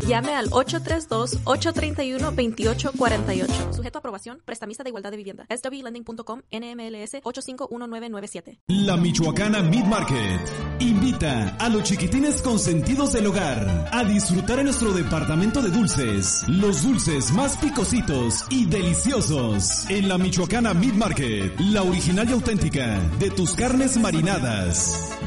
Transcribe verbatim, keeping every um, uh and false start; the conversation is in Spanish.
Llame al ocho tres dos, ocho tres uno, dos ocho cuatro ocho. Sujeto a aprobación, prestamista de igualdad de vivienda. S W lending punto com, N M L S ocho cinco uno nueve nueve siete. La Michoacana Meat Market invita a los chiquitines consentidos del hogar a disfrutar en nuestro departamento de dulces. Los dulces más picositos y deliciosos. En la Michoacana Meat Market, la original y auténtica de tus carnes marinadas.